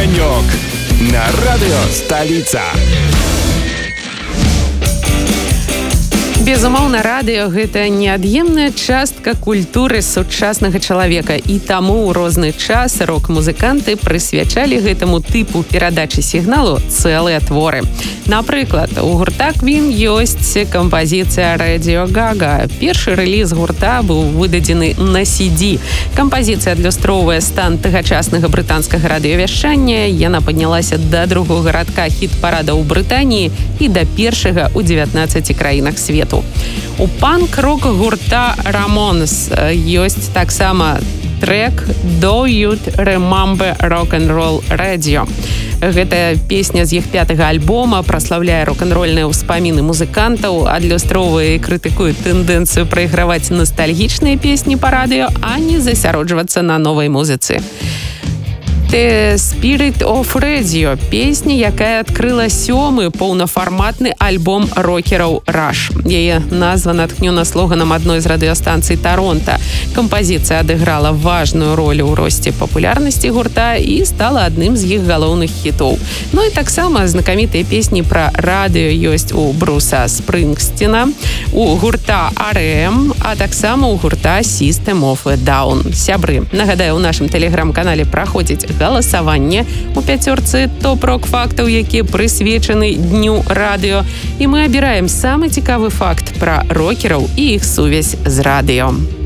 Огонек на радио «Столица». Безумоўна, радыё – гэта неад'емная частка культуры сучаснага чалавека. І таму ў розны час рок-музыканты прысвячалі гэтаму тыпу перадачы сігналу цэлыя творы. Напрыклад, у гурта Queen ёсць кампазіцыя «Radio Gaga». Першы рэліз гурта быў выдадзены на CD. Кампазіцыя адлюстроўвае стан тагачаснага брытанскага радыёвяшчання. Яна паднялася да другога радка хіт-парада ў Брытаніі і да першага ў 19 краінах свету. У панк-рок гурта Ramones ёсць таксама трек «Do You Remember Rock-and-Roll Radio». Гэтая песня з іх 5-го альбома праслаўляе рок-н-рольныя ўспаміны музыкантаў, адлюстроўвае і крытыкуе тэндэнцыю прайграваць настальгічныя песні па радыё, а не засяроджвацца на новай музыцы. The Spirit of Radio – песня, якая адкрыла 7-ы поўнафарматны альбом рокераў Rush. Яе назва натхнёна слоганам адной з радыёстанцый Таронта. Кампазіцыя адыграла важную ролю ў росце папулярнасці гурта і стала адным з іх галоўных хітоў. Ну і таксама знакамітыя песні пра радыё ёсць у Бруса Спрынгсціна, у гурта R.E.M., а таксама у гурта System of a Down. Сябры, нагадаю, у нашым тэлеграм-канале праходзіць галасаванне у 5-цы топ-рок-фактаў, якія прысвечаны Дню радыё. І мы абіраем самы цікавы факт пра рокераў і іх сувязь з радыё.